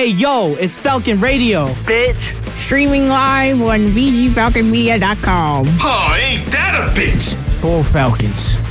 Hey, yo, it's Falcon Radio, bitch. Streaming live on VGFalconMedia.com. Oh, ain't that a bitch? For Falcons.